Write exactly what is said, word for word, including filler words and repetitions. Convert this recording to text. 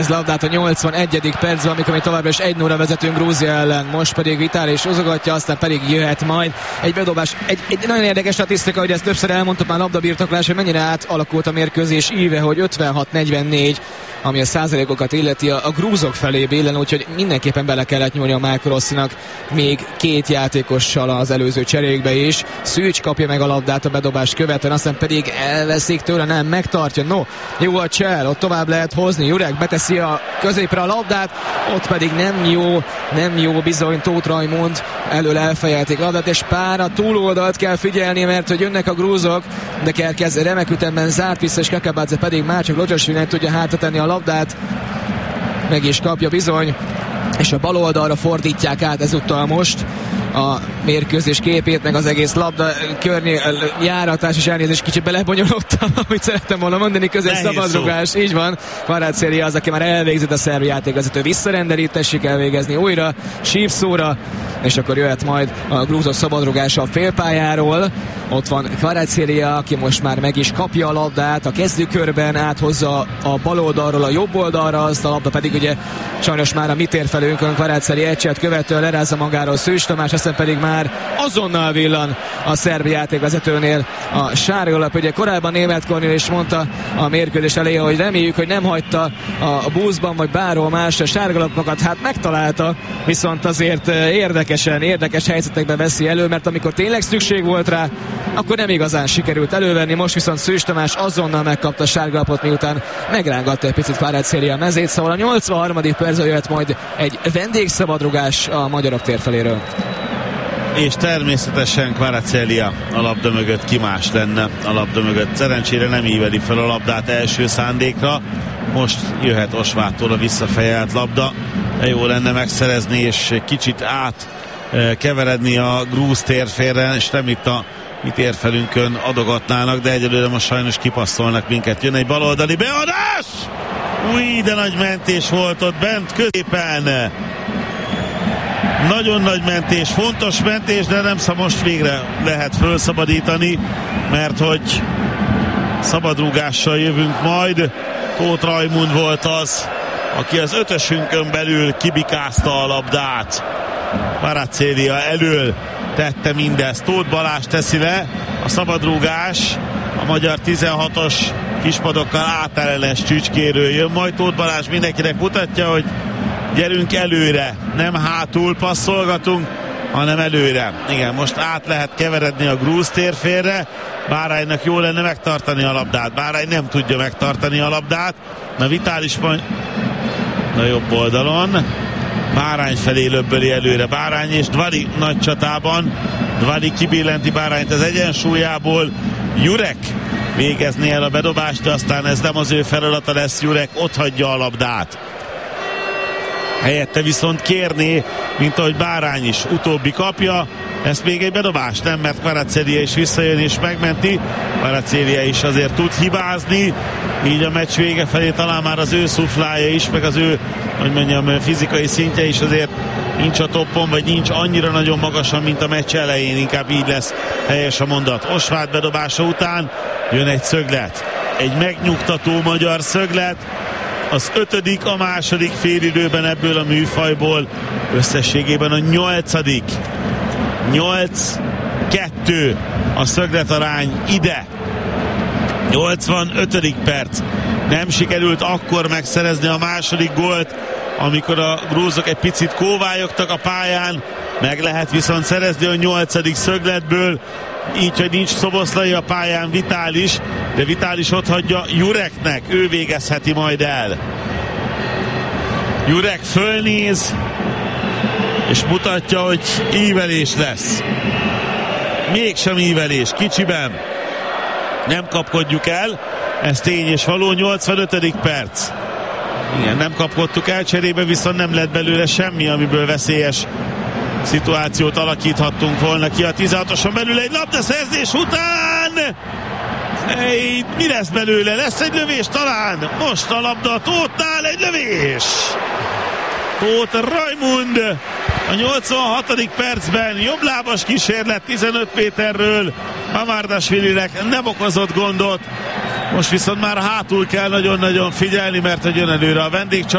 Ez labdát a nyolcvanegyedik percben, amikor mi továbbra is egy nulla vezetünk Grúzia ellen. Most pedig Vitális ozogatja, aztán pedig jöhet majd egy bedobás. Egy, egy nagyon érdekes statisztika, hogy ezt többször elmondtuk már labdabirtoklás, hogy mennyire átalakult a mérkőzés íve, hogy ötvenhat negyvennégy, ami a százalékokat illeti a, a grúzok felé bélen, úgyhogy mindenképpen bele kellett nyúlni a Marco Rossinak még két játékossal az előző cserékbe is. Szűcs kapja meg a labdát a bedobás követően, aztán pedig elveszik tőle, nem, megtartja. No, jó a csel, ott tovább lehet hozni. Jurek beteszi a középre a labdát, ott pedig nem jó, nem jó bizony Tóth Rajmund elől elfejelték a labdát, és pár a túloldalt kell figyelni, mert hogy jönnek a grúzok, de Kerkez remek ütemben zárt vissza, és Kakabadze pedig már csak Locsosvinek tudja hátratenni a labdát, meg is kapja bizony, és a bal oldalra fordítják át ezúttal most a mérkőzés képét, meg az egész labda környé, járatás és elnézést kicsit belebonyolódtam, amit szerettem volna mondani, közös szabadrugás, így van. Kvaratskhelia az, aki már elvégzett, a szerb játékvezető visszarendeli, tessék elvégezni újra, sípszóra, és akkor jöhet majd a grúzok szabadrugása a félpályáról. Ott van Kvaratskhelia, aki most már meg is kapja a labdát, a kezdőkörben áthozza a bal oldalról a jobb oldalra, azt a labda pedig ugye sajnos már a mi térfelőnkön Kvaratskhelia egyset követően lerázza magáról Szőcs Tamás, aztán pedig már azonnal villan a szerb játékvezetőnél a sárgalap. Ugye korábban Németh Kornél is mondta a mérkőzés elején, hogy reméljük, hogy nem hagyta a buszban vagy bárhol más a sárgalapokat, hát megtalálta, viszont azért érdekesen, érdekes helyzetekben veszi elő, mert amikor tényleg szükség volt rá, akkor nem igazán sikerült elővenni, most viszont Szőcs Tamás azonnal megkapta a sárgalapot, miután megrángatta egy picit Kvaratskhelia mezét, szóval a nyolcvanharmadik percben jöhet majd egy vendégszabadrugás a magyarok térfeléről. És természetesen Kvaratskhelia a labda mögött, ki más lenne a labda mögött. Szerencsére nem íveli fel a labdát első szándékra. Most jöhet Osvától a visszafejelt labda. De jó lenne megszerezni és kicsit át keveredni a grúz térfélre, és nem itt a mi térfelünkön adogatnának, de egyelőre most sajnos kipasszolnak minket. Jön egy baloldali beadás! Új, de nagy mentés volt ott bent középen. Nagyon nagy mentés, fontos mentés, de nem szab most végre lehet felszabadítani, mert hogy szabadrúgással jövünk majd. Tóth Rajmund volt az, aki az ötösünkön belül kibikázta a labdát. Kvaratskhelia elől tette mindezt. Tóth Balázs teszi le a szabadrúgás, a magyar tizenhatos kispadokkal átellenes csücskéről jön, majd Tóth Balázs mindenkinek mutatja, hogy gyerünk előre, nem hátul passzolgatunk, hanem előre. Igen, most át lehet keveredni a grúz térfélre, Báránynak jó lenne megtartani a labdát, Bárány nem tudja megtartani a labdát, na Vitális van a jobb oldalon, Bárány felé löbböli előre, Bárány és Dvali nagy csatában, Dvali kibillenti Bárányt az egyensúlyából, Jurek végezné el a bedobást, de aztán ez nem az ő feladata lesz, Jurek otthagyja a labdát. Helyette viszont kérné, mint ahogy Bárány is, utóbbi kapja, ezt még egy bedobás, nem, mert Kvaratskhelia is visszajön és megmenti. Kvaratskhelia is azért tud hibázni, így a meccs vége felé talán már az ő szuflája is, meg az ő, hogy mondjam, fizikai szintje is azért nincs a toppon, vagy nincs annyira nagyon magasan, mint a meccs elején, inkább így lesz helyes a mondat. Osváth bedobása után jön egy szöglet, egy megnyugtató magyar szöglet, az ötödik a második félidőben ebből a műfajból, összességében a nyolcadik. nyolc kettő a szögletarány ide. nyolcvanötödik perc. Nem sikerült akkor megszerezni a második gólt, amikor a grúzok egy picit kóvályogtak a pályán, meg lehet viszont szerezni a nyolcadik szögletből, így, hogy nincs Szoboszlai a pályán, Vitális, de Vitális ott hagyja Jureknek, ő végezheti majd el. Jurek fölnéz, és mutatja, hogy ívelés lesz. Mégsem ívelés, kicsiben. Nem kapkodjuk el, ez tény és való, nyolcvanötödik perc. Igen, nem kapkodtuk el, cserébe viszont nem lett belőle semmi, amiből veszélyes szituációt alakíthattunk volna ki. A tizenhatoson belül egy labdaszerzés után egy, mi lesz belőle? Lesz egy lövés talán? Most a labda a Tóthnál, egy lövés! Tóth Rajmund a nyolcvanhatodik percben jobblábas kísérlet tizenöt méterről Mamardashvilinek nem okozott gondot, Most viszont már hátul kell nagyon-nagyon figyelni, mert hogy jön előre a vendégcsapat.